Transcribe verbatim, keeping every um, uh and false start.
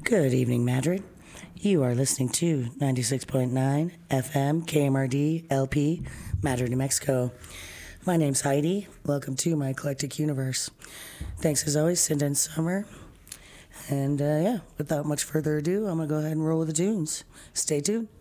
Good evening, Madrid. You are listening to ninety-six point nine F M K M R D L P, Madrid, New Mexico. My name's Heidi. Welcome to my eclectic universe. Thanks as always, Cinda and Summer. And uh, yeah, without much further ado, I'm going to go ahead and roll with the tunes. Stay tuned.